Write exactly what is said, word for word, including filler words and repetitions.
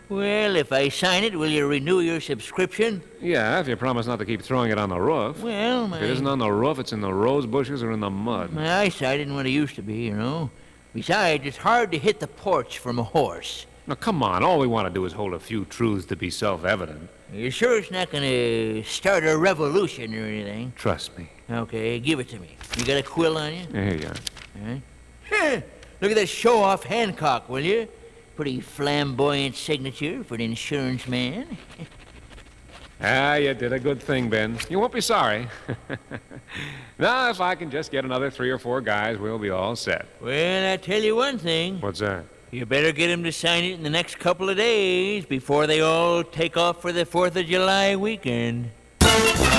Well, if I sign it, will you renew your subscription? Yeah, if you promise not to keep throwing it on the roof. Well, If my, it isn't on the roof, it's in the rose bushes or in the mud. my eyesight isn't what it used to be, you know. Besides, it's hard to hit the porch from a horse. Now, come on. All we want to do is hold a few truths to be self-evident. You sure it's not going to start a revolution or anything? Trust me. Okay, give it to me. You got a quill on you? Here you are. All right. Huh, look at that show-off Hancock, will you? Pretty flamboyant signature for an insurance man. Ah, you did a good thing, Ben. You won't be sorry. Now, if I can just get another three or four guys, we'll be all set. Well, I tell you one thing. What's that? You better get him to sign it in the next couple of days before they all take off for the fourth of July weekend.